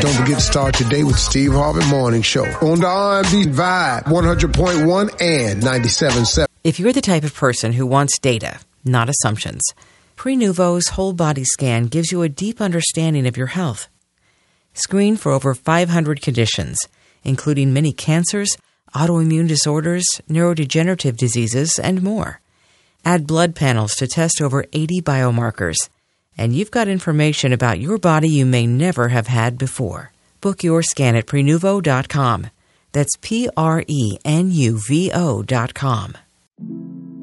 Don't forget to start your day with Steve Harvey Morning Show on the R&B Vibe 100.1 and 97.7. If you're the type of person who wants data, not assumptions, Prenuvo's whole body scan gives you a deep understanding of your health. Screen for over 500 conditions, including many cancers, autoimmune disorders, neurodegenerative diseases, and more. Add blood panels to test over 80 biomarkers, and you've got information about your body you may never have had before. Book your scan at Prenuvo.com. That's Prenuvo.com.